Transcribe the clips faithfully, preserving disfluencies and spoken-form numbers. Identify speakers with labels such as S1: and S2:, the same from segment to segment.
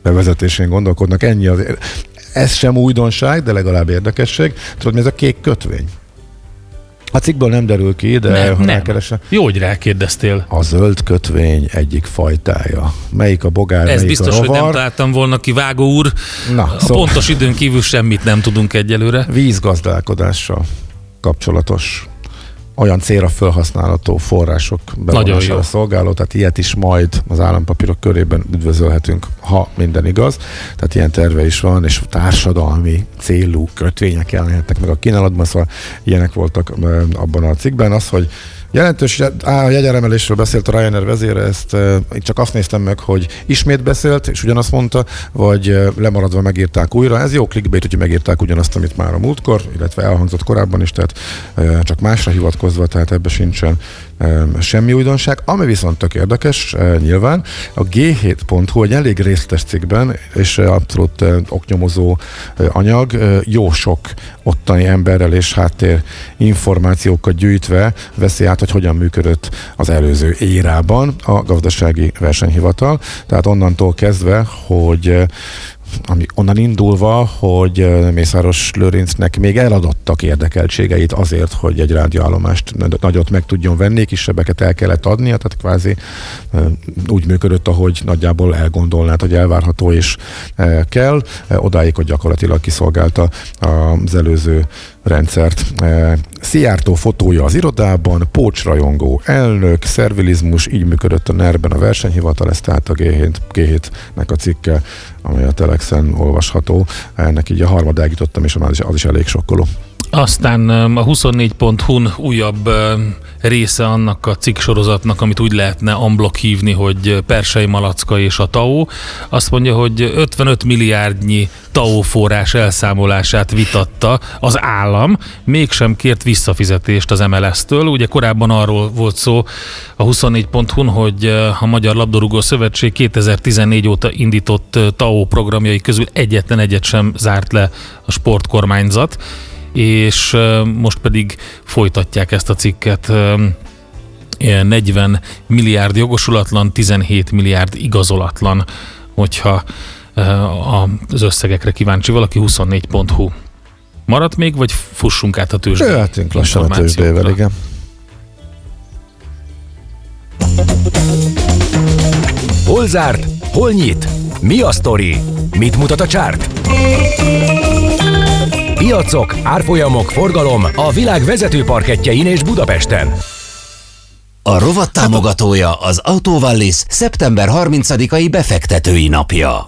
S1: bevezetésén gondolkodnak. Ennyi azért. Ez sem újdonság, de legalább érdekesség. Tudod, mi ez a kék kötvény? A cikkből nem derül ki, de
S2: nem,
S1: ha
S2: nem.
S1: rákeresem.
S2: Jó, hogy rákérdeztél.
S1: A zöld kötvény egyik fajtája. Melyik a bogár,
S2: Ez
S1: melyik
S2: biztos,
S1: a rovar?
S2: hogy nem találtam volna ki, Vágó úr.
S1: Na,
S2: A
S1: szóval
S2: pontos időn kívül semmit nem tudunk egyelőre.
S1: vízgazdálkodással kapcsolatos olyan célra felhasználható források bevonására szolgáló, tehát ilyet is majd az állampapírok körében üdvözölhetünk, ha minden igaz. Tehát ilyen terve is van, és társadalmi célú kötvények jelenhetnek meg a kínálatban, szóval ilyenek voltak abban a cikkben. Az, hogy jelentős á, jegyeremelésről beszélt a Ryanair vezére, ezt e, csak azt néztem meg, hogy ismét beszélt, és ugyanazt mondta, vagy e, lemaradva megírták újra. Ez jó clickbait, hogy megírták ugyanazt, amit már a múltkor, illetve elhangzott korábban is, tehát e, csak másra hivatkozva, tehát ebben sincsen e, semmi újdonság. Ami viszont tök érdekes, e, nyilván, a gé hét pont hú egy elég részletes cikkben, és e, abszolút e, oknyomozó e, anyag, e, jó sok ottani emberrel és háttér információkat gyűjtve veszi át, hogy hogyan működött az előző érában a gazdasági versenyhivatal. Tehát onnantól kezdve, hogy ami onnan indulva, hogy Mészáros Lőrincnek még eladottak érdekeltségeit azért, hogy egy rádióállomást nagyot meg tudjon venni, kisebbeket el kellett adnia, tehát kvázi úgy működött, ahogy nagyjából elgondolnád, hogy elvárható és kell. Odáig, hogy gyakorlatilag kiszolgálta az előző rendszert. Szijjártó fotója az irodában, pócsrajongó elnök, szervilizmus, így működött a nerben a versenyhivatal, ez tehát a gé hétnek a cikke, amely a Telexen olvasható. Ennek így a harmadáig jutottam, és az is elég sokkoló.
S2: Aztán a huszonnégy pont hu-n újabb része annak a cikksorozatnak, amit úgy lehetne unblock hívni, hogy Persei Malacka és a TAO. Azt mondja, hogy ötvenöt milliárdnyi TAO forrás elszámolását vitatta az állam, mégsem kért visszafizetést az em el es-től. Ugye korábban arról volt szó a huszonnégy pont hu-n, hogy a Magyar Labdarúgó Szövetség kétezer-tizennégy óta indított TAO programjai közül egyetlen egyet sem zárt le a sportkormányzat, és most pedig folytatják ezt a cikket. negyven milliárd jogosulatlan, tizenhét milliárd igazolatlan, hogyha az összegekre kíváncsi valaki. huszonnégy pont hu. Maradt még, vagy fussunk át a tőzsdei
S1: Jöhetünk lassan a tőzsdével, igen.
S3: Hol zárt? Hol nyit? Mi a sztori? Mit mutat a csárt? Piacok, árfolyamok, forgalom a világ vezető parkettjein és Budapesten.
S4: A rovat támogatója az Autovallis szeptember harmincadikai befektetői napja.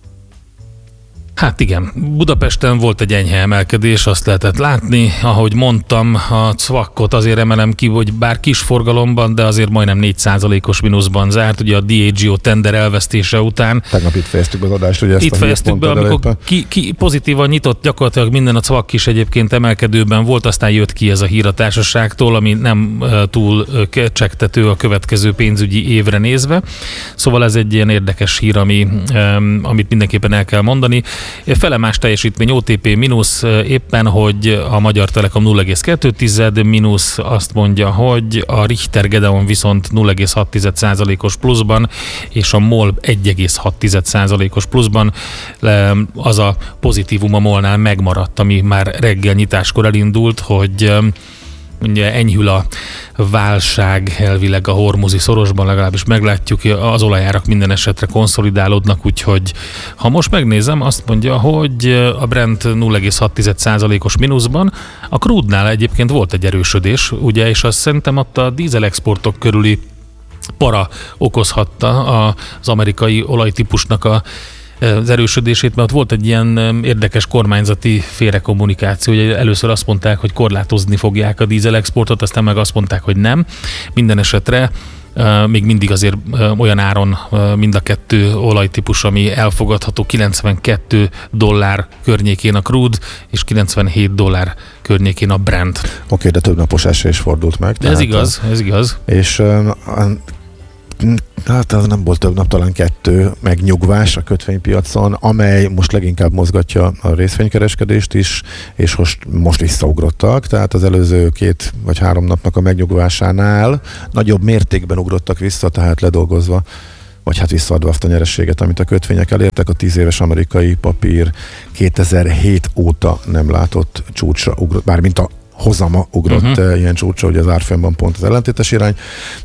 S2: Hát igen, Budapesten volt egy enyhe emelkedés, azt lehetett látni. Ahogy mondtam, a cvakkot azért emelem ki, hogy bár kis forgalomban, de azért majdnem négy százalékos mínuszban zárt, ugye a Diageo tender elvesztése után.
S1: Tegnap itt fejeztük be az adást, ugye ezt
S2: itt
S1: a
S2: fejeztük be, amikor ki, ki pozitívan nyitott, gyakorlatilag minden a cvak is egyébként emelkedőben volt, aztán jött ki ez a hír a társaságtól, ami nem uh, túl uh, kecsegtető a következő pénzügyi évre nézve. Szóval ez egy ilyen érdekes hír, ami, um, amit mindenképpen el kell mondani. Felemás teljesítmény, o té pé mínusz, éppen, hogy a Magyar Telekom nulla egész kettő mínusz, azt mondja, hogy a Richter Gedeon viszont nulla egész hat százalékos pluszban, és a MOL egy egész hat százalékos pluszban. Az a pozitívum a MOL-nál megmaradt, ami már reggel nyitáskor elindult, hogy ugye enyhül a válság elvileg a hormuzi szorosban, legalábbis meglátjuk, az olajárak minden esetre konszolidálódnak, úgyhogy ha most megnézem, azt mondja, hogy a Brent nulla egész hat százalékos mínuszban, a crude-nál egyébként volt egy erősödés, ugye, és azt szerintem ott a dízelexportok körüli para okozhatta az amerikai olajtípusnak a az erősödését, mert ott volt egy ilyen érdekes kormányzati félrekommunikáció, hogy először azt mondták, hogy korlátozni fogják a dízelexportot, aztán meg azt mondták, hogy nem. Minden esetre Uh, még mindig azért uh, olyan áron uh, mind a kettő olajtípus, ami elfogadható, kilencvenkettő dollár környékén a crude, és kilencvenhét dollár környékén a Brent.
S1: Oké, okay, de több napos esés fordult meg.
S2: De ez igaz, ez igaz.
S1: És uh, hát az nem volt több nap, talán kettő megnyugvás a kötvénypiacon, amely most leginkább mozgatja a részvénykereskedést is, és most, most visszaugrottak, tehát az előző két vagy három napnak a megnyugvásánál nagyobb mértékben ugrottak vissza, tehát ledolgozva vagy hát visszaadva azt a nyerességet, amit a kötvények elértek. A tíz éves amerikai papír kétezer-hét óta nem látott csúcsra ugrott, bármint a hozama ugrott uh-huh. ilyen csúcsra, ugye az árfolyamban pont az ellentétes irány.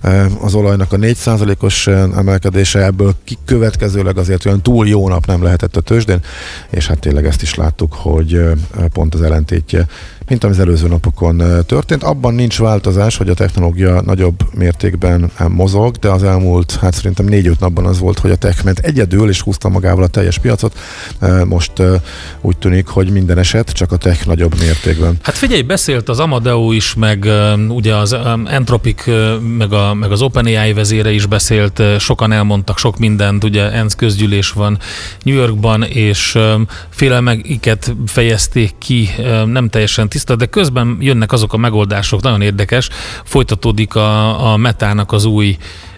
S1: Az olajnak a négy százalékos emelkedése, ebből kikövetkezőleg azért olyan túl jó nap nem lehetett a tőzsdén, és hát tényleg ezt is láttuk, hogy pont az ellentétje, mint ami az előző napokon történt. Abban nincs változás, hogy a technológia nagyobb mértékben mozog, de az elmúlt, hát szerintem négy-öt napban az volt, hogy a tech ment egyedül, és húzta magával a teljes piacot. Most úgy tűnik, hogy minden eset, csak a tech nagyobb mértékben.
S2: Hát figyelj, beszélt az Amadeo is, meg ugye az Anthropic, meg, a, meg az OpenAI vezére is beszélt, sokan elmondtak sok mindent, ugye e en cé közgyűlés van New Yorkban, és félelmeiket fejezték ki, nem teljesen tiszta, de közben jönnek azok a megoldások, nagyon érdekes, folytatódik a, a Metának az új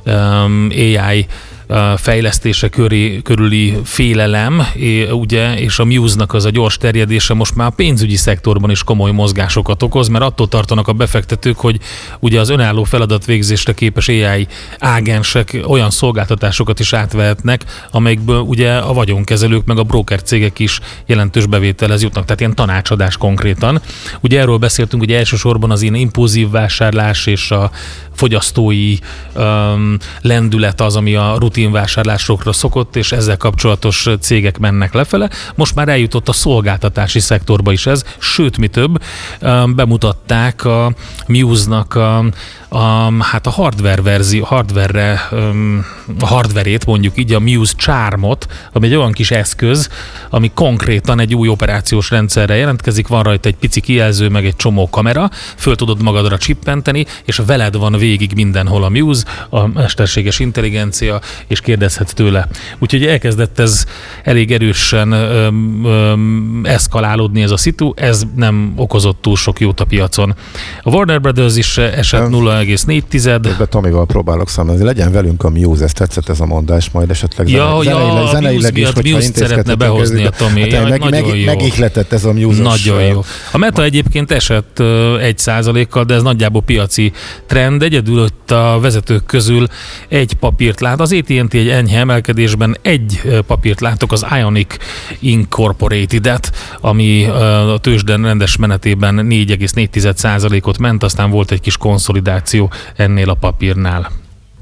S2: um, á i fejlesztése köré, körüli félelem, ugye, és a Muse-nak az a gyors terjedése most már a pénzügyi szektorban is komoly mozgásokat okoz, mert attól tartanak a befektetők, hogy ugye az önálló feladatvégzésre képes á i ágensek olyan szolgáltatásokat is átvehetnek, amelyekből ugye a vagyonkezelők meg a broker cégek is jelentős bevételhez jutnak, tehát ilyen tanácsadás konkrétan. Ugye erről beszéltünk, hogy elsősorban az ilyen impulzív vásárlás és a fogyasztói um, lendület az, ami a rutinvásárlásokra szokott, és ezzel kapcsolatos cégek mennek lefele. Most már eljutott a szolgáltatási szektorba is ez, sőt, mi több, um, bemutatták a Muse-nak a, a, hát a hardware verzió, hardware-re, um, a hardverét, mondjuk így, a Muse Charmot, ami egy olyan kis eszköz, ami konkrétan egy új operációs rendszerre jelentkezik, van rajta egy pici kijelző, meg egy csomó kamera, föl tudod magadra csippenteni, és veled van végig mindenhol a Muse, a mesterséges intelligencia, és kérdezhetsz tőle. Úgyhogy elkezdett ez elég erősen öm, öm, eszkalálódni ez a szitu, ez nem okozott túl sok jót a piacon. A Warner Brothers is esett nulla egész négy tized.
S1: Ebbe Tomival próbálok számolni. Legyen velünk a Muse, ez tetszett ez a mondás, majd esetleg
S2: ja,
S1: zene,
S2: ja,
S1: zeneileg is, hogyha
S2: Muse szeretne behozni a Tomi.
S1: Hát
S2: ja,
S1: meg, meg, megihletett ez a Muse-os.
S2: Nagyon jó. A Meta egyébként esett egy százalékkal, de ez nagyjából piaci trend. Egyedül ott a vezetők közül egy papírt lát. Az á té and té egy enyhe emelkedésben egy papírt látok, az Ionic Incorporated-et, ami a tőzsden rendes menetében négy egész négy tized százalékot ment, aztán volt egy kis konszolidáció ennél a papírnál.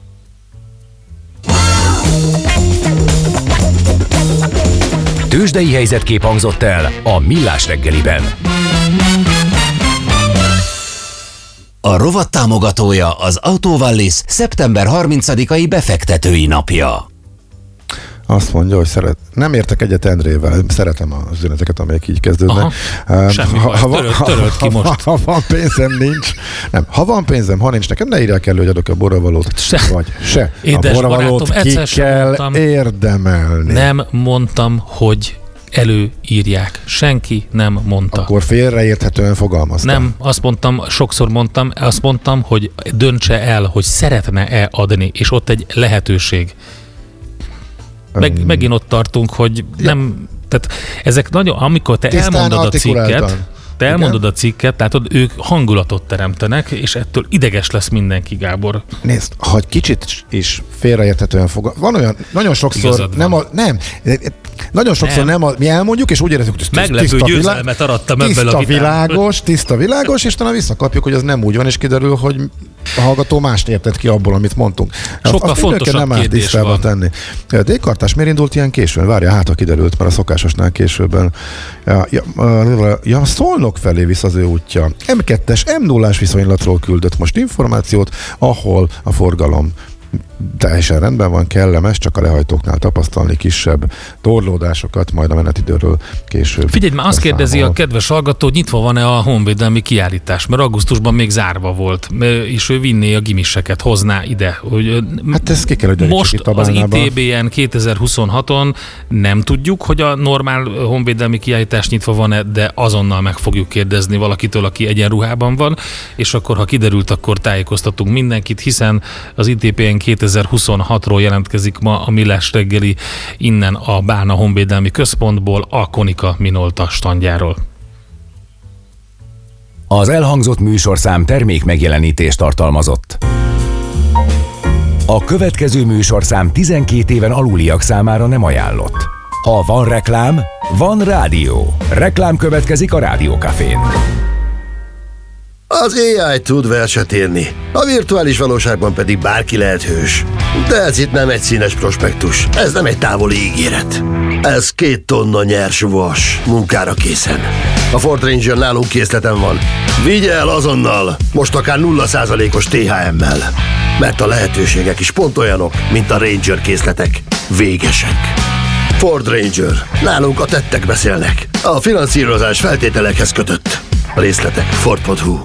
S3: Tőzsdei helyzetkép hangzott el a Millás reggeliben.
S4: A rovat támogatója az Autovallis szeptember harmincadikai befektetői napja.
S1: Azt mondja, hogy szeret. Nem értek egyet Endrével, szeretem az üzeneteket, amelyek így kezdődnek.
S2: Aha, semmi ha, ha, törölt, törölt ki most.
S1: Ha, ha van pénzem, nincs. Nem, ha van pénzem, ha nincs nekem, ne írják elő, hogy adok a borravalót.
S2: Se.
S1: Vagy se.
S2: Édes
S1: a borravalót
S2: barátom,
S1: ki kell mondtam, érdemelni.
S2: Nem mondtam, hogy előírják. Senki nem mondta.
S1: Akkor félreérthetően fogalmaztam.
S2: Nem, azt mondtam, sokszor mondtam, azt mondtam, hogy döntse el, hogy szeretne-e adni, és ott egy lehetőség. Meg, megint ott tartunk, hogy nem, tehát ezek nagyon, amikor te
S1: Tisztán
S2: elmondod a cikket, te elmondod a cikket, tehát ők hangulatot teremtenek, és ettől ideges lesz mindenki, Gábor.
S1: Nézd, ha egy kicsit is félreérthetően fog. Van olyan, nagyon sokszor nem a, nem, nagyon sokszor nem, nem a, mi elmondjuk, és úgy érezzük, hogy ez
S2: meglepő
S1: tiszta,
S2: győzelmet arattam
S1: tiszta
S2: ebből a
S1: világos, tiszta világos, és talán visszakapjuk, hogy az nem úgy van, és kiderül, hogy a hallgató mást értett ki abból, amit mondtunk.
S2: Sokkal azt fontosabb
S1: nem
S2: kérdés van.
S1: Tenni. D-kartás miért indult ilyen későn? Várja, hát ha kiderült, mert a szokásosnál későbben. Ja, ja, ja, Szolnok felé visz az ő útja. em kettes, em nullás viszonylatról küldött most információt, ahol a forgalom teljesen rendben van, kellemes, csak a lehajtóknál tapasztalni kisebb torlódásokat, majd a menetidőről később.
S2: Figyelj, már azt kérdezi a kedves hallgató, hogy nyitva van-e a honvédelmi kiállítás, mert augusztusban még zárva volt, és ő vinné a gimiseket, hozná ide. Hogy
S1: hát ez ki kell, hogy
S2: most az i té bé en kétezer-huszonhaton nem tudjuk, hogy a normál honvédelmi kiállítás nyitva van-e, de azonnal meg fogjuk kérdezni valakitől, aki egyenruhában van, és akkor, ha kiderült, akkor tájékoztatunk mindenkit, hiszen az i té bé en kétezer-huszonhatról jelentkezik ma a Millás reggeli innen a Bálna Honvédelmi Központból, a Konica Minolta standjáról.
S3: Az elhangzott műsorszám termék megjelenítést tartalmazott. A következő műsorszám tizenkét éven aluliak számára nem ajánlott. Ha van reklám, van rádió. Reklám következik a Rádiókafén.
S5: Az á i tud verset írni, a virtuális valóságban pedig bárki lehet hős. De ez itt nem egy színes prospektus, ez nem egy távoli ígéret. Ez két tonna nyers vas, munkára készen. A Ford Ranger nálunk készleten van. Vigye el azonnal, most akár nulla százalékos té há emmel. Mert a lehetőségek is pont olyanok, mint a Ranger készletek. Végesek. Ford Ranger. Nálunk a tettek beszélnek. A finanszírozás feltételekhez kötött. A részletek ford pont hu.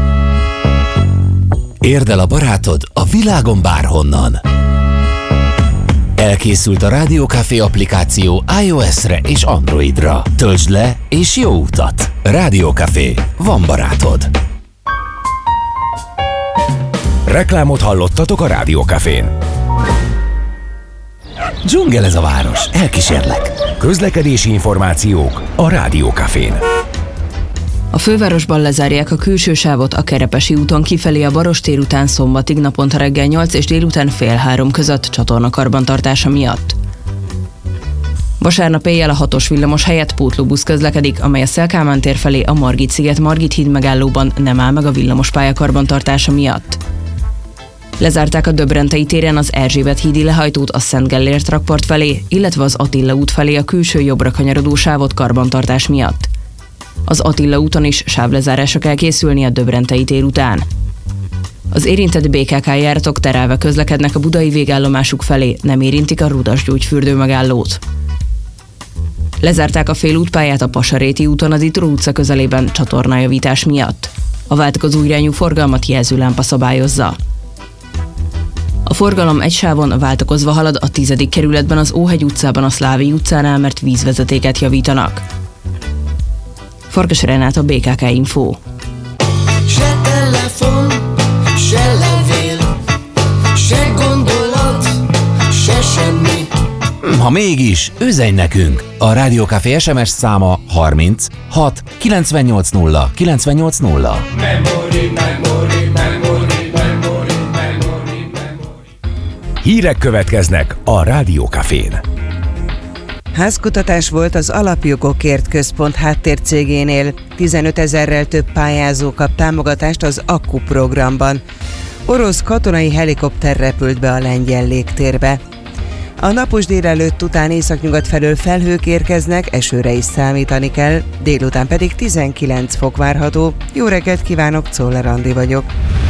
S4: Érd el a barátod a világon bárhonnan. Elkészült a Rádiókafé applikáció iOS-re és Androidra. Töltsd le és jó utat! Rádiókafé. Van barátod.
S3: Reklámot hallottatok a Rádiókafén.
S4: Dzsungel ez a város. Elkísérlek.
S3: Közlekedési információk a Rádiókafén.
S6: A fővárosban lezárják a külső sávot a Kerepesi úton kifelé a Barostér után szombatig naponta reggel nyolc és délután fél három között csatornakarbantartása miatt. Vasárnap éjjel a hatos villamos helyett pótlóbusz közlekedik, amely a Széll-Kálmán tér felé a Margit-sziget Margit híd megállóban nem áll meg a villamospálya karbantartása miatt. Lezárták a Döbrentei téren az Erzsébet hídi lehajtót a Szent Gellért rakpart felé, illetve az Attila út felé a külső jobbra kanyarodó sávot karbantartás miatt. Az Attila úton is sávlezárásra kell készülni a Döbrentei tér után. Az érintett bé ká ká járatok terelve közlekednek a budai végállomásuk felé, nem érintik a Rudasgyógyfürdő megállót. Lezárták a félútpályát a Pasaréti úton a Ditró utca közelében csatornájavítás miatt. A váltakozó irányú forgalmat jelzőlámpa szabályozza. A forgalom egy sávon váltakozva halad a tizedik kerületben az Óhegy utcában a Szlávi utcánál, mert vízvezetéket javítanak. Farkas Renát, bé ká ká Info.
S7: Se telefon, se levél, se gondolat, se semmi.
S4: Ha mégis, üzenj nekünk! A Rádiókafé es em es száma harminc hat kilencvennyolc nulla kilencvennyolc nulla.
S7: Memory, memory, memory, memory, memory, memory.
S3: Hírek következnek a Rádiókafén.
S8: Házkutatás volt az Alapjogokért Központ háttércégénél. tizenötezerrel több pályázó kap támogatást az Akku programban. Orosz katonai helikopter repült be a lengyel légtérbe. A napos délelőtt után északnyugat felől felhők érkeznek, esőre is számítani kell, délután pedig tizenkilenc fok várható. Jó reggelt kívánok, Czoller Andi vagyok.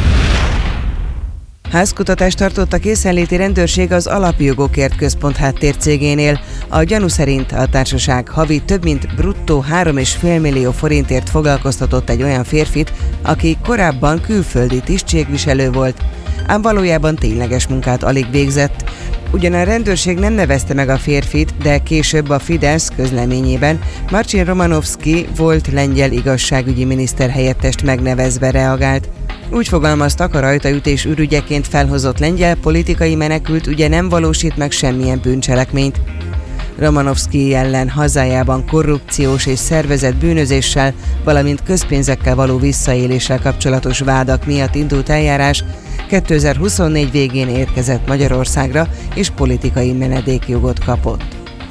S8: Házkutatást tartott a készenléti rendőrség az Alapjogokért Központ háttércégénél. A gyanú szerint a társaság havi több mint bruttó három egész öt millió forintért foglalkoztatott egy olyan férfit, aki korábban külföldi tisztségviselő volt, ám valójában tényleges munkát alig végzett. Ugyan a rendőrség nem nevezte meg a férfit, de később a Fidesz közleményében Marcin Romanovski volt lengyel igazságügyi miniszter helyettest megnevezve reagált. Úgy fogalmaztak, a rajtaütés ürügyeként felhozott lengyel politikai menekült ügye nem valósít meg semmilyen bűncselekményt. Romanovski ellen hazájában korrupciós és szervezett bűnözéssel, valamint közpénzekkel való visszaéléssel kapcsolatos vádak miatt indult eljárás, kétezer-huszonnégy végén érkezett Magyarországra és politikai menedékjogot kapott.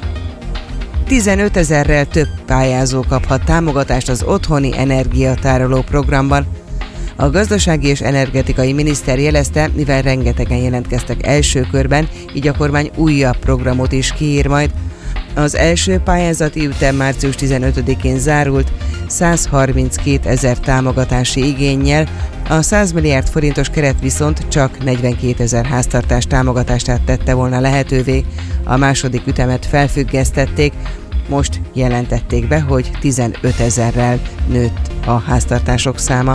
S8: tizenötezerrel több pályázó kaphat támogatást az otthoni energiatároló programban. A gazdasági és energetikai miniszter jelezte, mivel rengetegen jelentkeztek első körben, így a kormány újabb programot is kiír majd. Az első pályázati ütem március tizenötödikén zárult, százharminckétezer támogatási igénnyel, a száz milliárd forintos keret viszont csak negyvenkétezer háztartás támogatását tette volna lehetővé. A második ütemet felfüggesztették, most jelentették be, hogy tizenötezerrel nőtt a háztartások száma.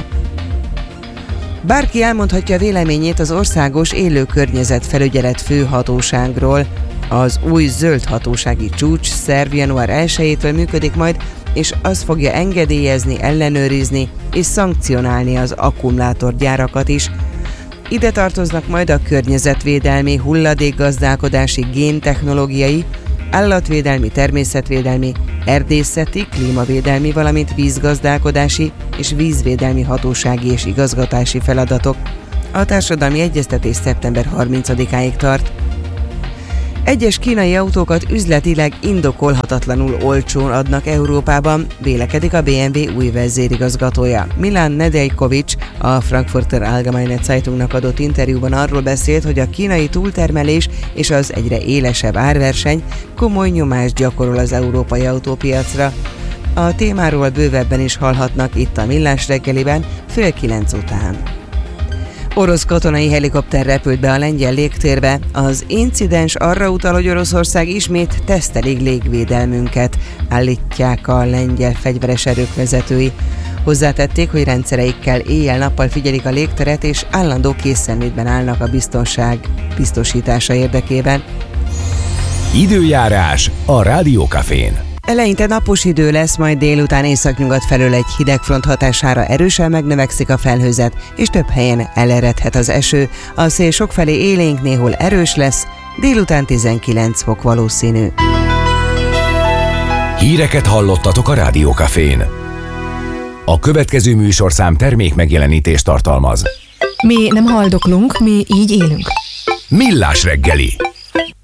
S8: Bárki elmondhatja véleményét az Országos Élőkörnyezetfelügyelet Főhatóságról. Az új zöld hatósági csúcs szerv január elsejétől működik majd, és az fogja engedélyezni, ellenőrizni és szankcionálni az akkumulátorgyárakat is. Ide tartoznak majd a környezetvédelmi, hulladékgazdálkodási, géntechnológiai, állatvédelmi, természetvédelmi, erdészeti, klímavédelmi, valamint vízgazdálkodási és vízvédelmi hatósági és igazgatási feladatok. A társadalmi egyeztetés szeptember harmincadikáig tart. Egyes kínai autókat üzletileg indokolhatatlanul olcsón adnak Európában, vélekedik a bé em vé új vezérigazgatója. Milan Nedeljkovics a Frankfurter Allgemeine Zeitungnak adott interjúban arról beszélt, hogy a kínai túltermelés és az egyre élesebb árverseny komoly nyomást gyakorol az európai autópiacra. A témáról bővebben is hallhatnak itt a Millás reggeliben fél kilenc után. Orosz katonai helikopter repült be a lengyel légtérbe. Az incidens arra utal, hogy Oroszország ismét teszteli légvédelmünket, állítják a lengyel fegyveres erők vezetői. Hozzátették, hogy rendszereikkel éjjel-nappal figyelik a légteret és állandó készenlétben állnak a biztonság biztosítása érdekében.
S3: Időjárás a Rádiókafén.
S8: Eleinte napos idő lesz, majd délután északnyugat felől egy hidegfront hatására erősen megnövekszik a felhőzet, és több helyen eleredhet az eső. A szél sokfelé élénk, néhol erős lesz, délután tizenkilenc fok valószínű.
S3: Híreket hallottatok a Rádiókafén. A következő műsorszám termék megjelenítést tartalmaz.
S9: Mi nem haldoklunk, mi így élünk.
S3: Millás reggeli.